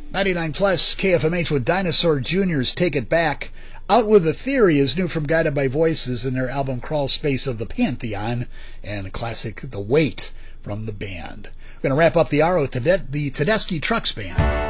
99 plus KFMH with Dinosaur Jr.'s Take It Back. Out with the Theory is new from Guided by Voices in their album Crawl Space of the Pantheon, and classic The Weight from the band. We're going to wrap up the hour with the Tedeschi Trucks Band.